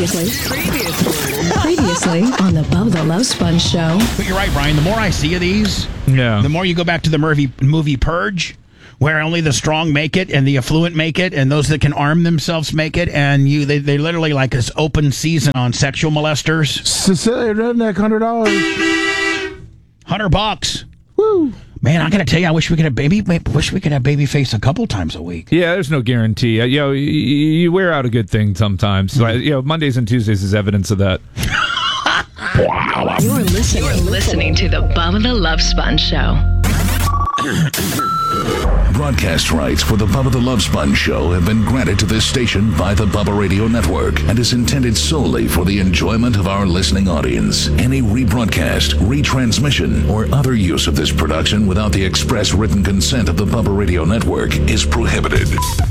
Previously on the Bubba the Love Sponge Show. But you're right, Brian. The more I see of these, the more you go back to the movie Purge, where only the strong make it and the affluent make it, and those that can arm themselves make it, and they literally like this open season on sexual molesters. Cecilia Redneck, $100. $100. Woo! Man, I gotta tell you, I wish we could have Babyface a couple times a week. Yeah, there's no guarantee. You wear out a good thing sometimes. Mondays and Tuesdays is evidence of that. Wow. You're listening to the Bubba the Love Sponge Show. Broadcast rights for the Bubba the Love Sponge Show have been granted to this station by the Bubba Radio Network and is intended solely for the enjoyment of our listening audience. Any rebroadcast, retransmission, or other use of this production without the express written consent of the Bubba Radio Network is prohibited.